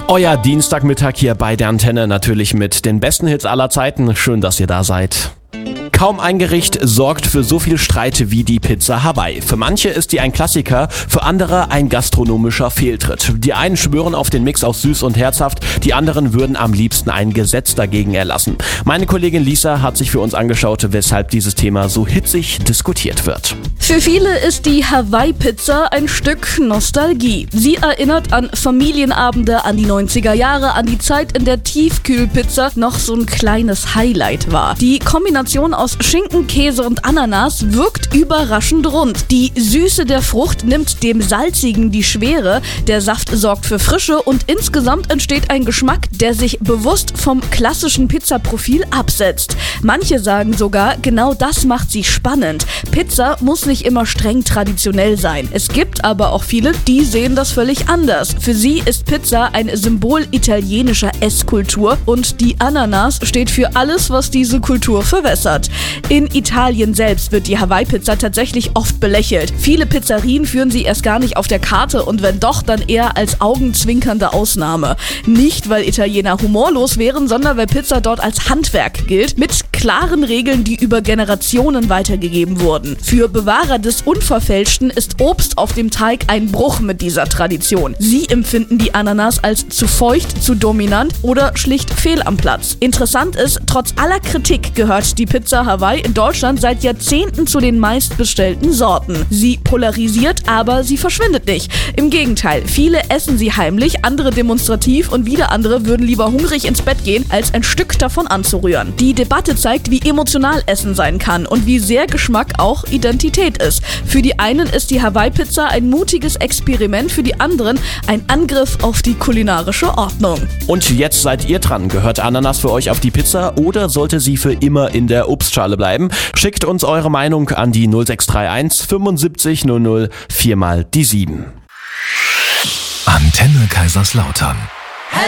Euer Dienstagmittag hier bei der Antenne, natürlich mit den besten Hits aller Zeiten. Schön, dass ihr da seid. Kaum ein Gericht sorgt für so viel Streit wie die Pizza Hawaii. Für manche ist die ein Klassiker, für andere ein gastronomischer Fehltritt. Die einen schwören auf den Mix aus süß und herzhaft, die anderen würden am liebsten ein Gesetz dagegen erlassen. Meine Kollegin Lisa hat sich für uns angeschaut, weshalb dieses Thema so hitzig diskutiert wird. Für viele ist die Hawaii-Pizza ein Stück Nostalgie. Sie erinnert an Familienabende, an die 90er Jahre, an die Zeit, in der Tiefkühlpizza noch so ein kleines Highlight war. Die Kombination aus Schinken, Käse und Ananas wirkt überraschend rund. Die Süße der Frucht nimmt dem Salzigen die Schwere, der Saft sorgt für Frische und insgesamt entsteht ein Geschmack, der sich bewusst vom klassischen Pizzaprofil absetzt. Manche sagen sogar, genau das macht sie spannend. Pizza muss nicht immer streng traditionell sein. Es gibt aber auch viele, die sehen das völlig anders. Für sie ist Pizza ein Symbol italienischer Esskultur und die Ananas steht für alles, was diese Kultur verwässert. In Italien selbst wird die Hawaii-Pizza tatsächlich oft belächelt. Viele Pizzerien führen sie erst gar nicht auf der Karte und wenn doch, dann eher als augenzwinkernde Ausnahme. Nicht, weil Italiener humorlos wären, sondern weil Pizza dort als Handwerk gilt, mit klaren Regeln, die über Generationen weitergegeben wurden. Für Bewahrer des Unverfälschten ist Obst auf dem Teig ein Bruch mit dieser Tradition. Sie empfinden die Ananas als zu feucht, zu dominant oder schlicht fehl am Platz. Interessant ist, trotz aller Kritik gehört die Pizza Hawaii in Deutschland seit Jahrzehnten zu den meistbestellten Sorten. Sie polarisiert, aber sie verschwindet nicht. Im Gegenteil, viele essen sie heimlich, andere demonstrativ und wieder andere würden lieber hungrig ins Bett gehen, als ein Stück davon anzurühren. Die Debatte zeigt, wie emotional Essen sein kann und wie sehr Geschmack auch Identität ist. Für die einen ist die Hawaii-Pizza ein mutiges Experiment, für die anderen ein Angriff auf die kulinarische Ordnung. Und jetzt seid ihr dran. Gehört Ananas für euch auf die Pizza oder sollte sie für immer in der Obstschale bleiben? Schickt uns eure Meinung an die 0631 75 00 4 mal die 7. Antenne Kaiserslautern.